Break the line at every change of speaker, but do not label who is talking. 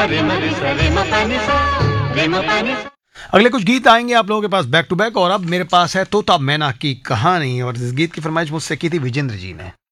अगले कुछ गीत आएंगे आप लोगों के पास बैक टू बैक, और अब मेरे पास है तोता मैना की कहानी, और इस गीत की फरमाइश मुझसे की थी विजेंद्र जी ने।